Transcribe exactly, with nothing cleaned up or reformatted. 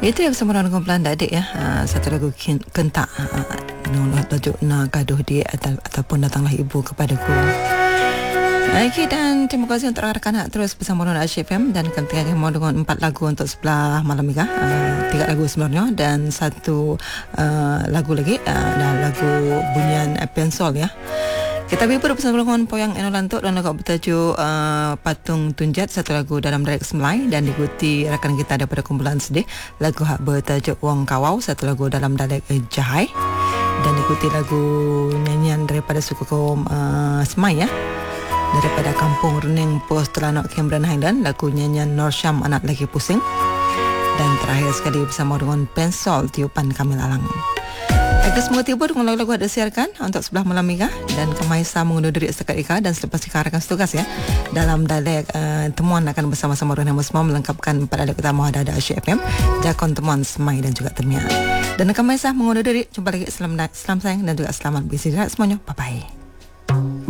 Itu yang bersama dengan kumpulan Dadik ya. Uh, satu lagu Kentak. Uh, Nolak tajuk nak gaduh dia atau, ataupun datanglah ibu kepadaku. Okey, dan terima kasih untuk rakan-rakan terus bersama dengan Asyik F M dan kami tengah mau dengan empat lagu untuk sebelah malam ni. Uh, tiga lagu sebenarnya dan satu uh, lagu lagi uh, dan lagu bunyian Pensol ya. Kita beri bersama dengan Poyang Enolantuk dan lagu bertajuk uh, Patung Tunjat, satu lagu dalam dialek Semlai, dan diikuti rakan kita daripada kumpulan sedih lagu hak bertajuk Wong Kawau, satu lagu dalam dialek Jahai, dan diikuti lagu nyanyian daripada suku kaum uh, Semai ya, daripada Kampung Runing Pos Telanok Cameron Highland, lagu nyanyian Nur Syam Anak Lagi Pusing, dan terakhir sekali bersama dengan Pensol Tiupan Kamil Alang. Agar semua tiba dengan lagu-lagu ada siarkan untuk sebelah malam Ika, dan Kemaisa mengundur diri setakat Ika, dan selepas Ika akan setugas ya dalam dialek uh, temuan akan bersama-sama dengan semua melengkapkan empat dialek utama ada ada Asyik F M, Jakon Temuan Semai dan juga Temian. Dan Kemaisa mengundur diri, jumpa lagi, selamat, selamat sayang dan juga selamat beristirahat semuanya, bye bye.